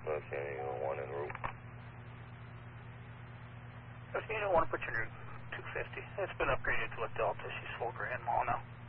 Unit 1 en route. Unit 1, put your 250. It's been upgraded to a Delta. She's full grand mal now.